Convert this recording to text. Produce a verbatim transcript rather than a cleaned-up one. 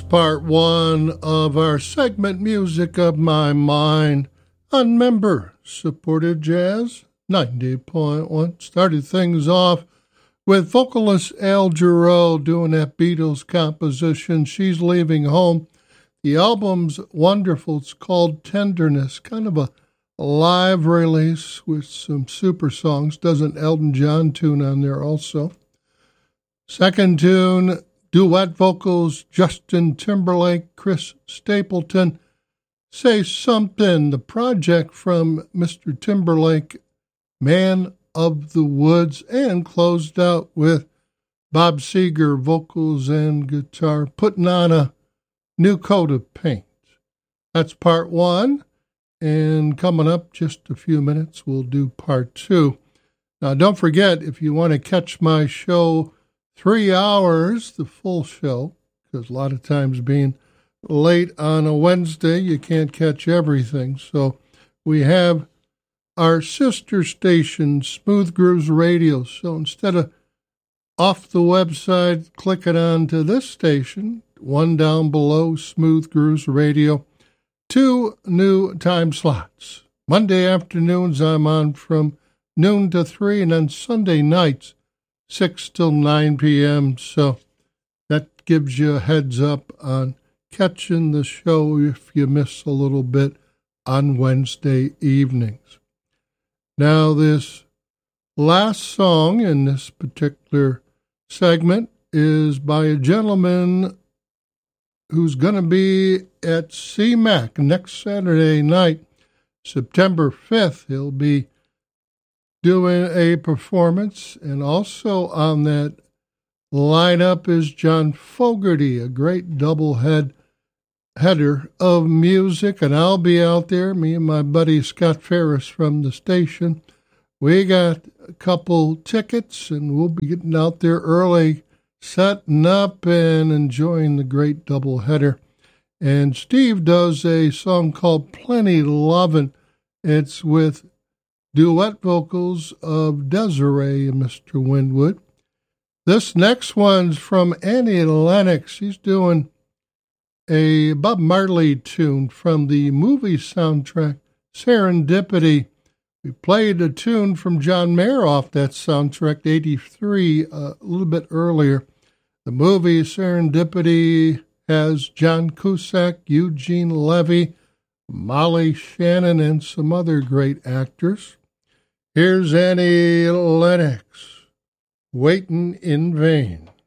part one of our segment Music of My Mind on member-supported jazz ninety point one. Started things off with vocalist Al Jarreau doing that Beatles composition, She's Leaving Home. The album's wonderful. It's called Tenderness, kind of a live release with some super songs. Does an Elton John tune on there also. Second tune, duet vocals, Justin Timberlake, Chris Stapleton, Say Something, the project from Mister Timberlake, Man of the Woods, and closed out with Bob Seger, vocals and guitar, Putting on a New Coat of Paint. That's part one, and coming up just a few minutes, we'll do part two. Now, don't forget, if you want to catch my show three hours, the full show, because a lot of times being late on a Wednesday, you can't catch everything. So we have our sister station, Smooth Grooves Radio. So instead of off the website, click it on to this station, one down below, Smooth Grooves Radio. Two new time slots. Monday afternoons, I'm on from noon to three, and then Sunday nights, six till nine p.m., so that gives you a heads up on catching the show if you miss a little bit on Wednesday evenings. Now, this last song in this particular segment is by a gentleman who's going to be at C MAC next Saturday night, September fifth. He'll be doing a performance, and also on that lineup is John Fogerty, a great double head header of music, and I'll be out there, me and my buddy Scott Ferris from the station. We got a couple tickets, and we'll be getting out there early, setting up and enjoying the great double header. And Steve does a song called Plenty Lovin'. It's with duet vocals of Desiree and Mister Winwood. This next one's from Annie Lennox. She's doing a Bob Marley tune from the movie soundtrack, Serendipity. We played a tune from John Mayer off that soundtrack, eighty-three, uh, a little bit earlier. The movie Serendipity has John Cusack, Eugene Levy, Molly Shannon, and some other great actors. Here's Annie Lennox, Waiting in Vain.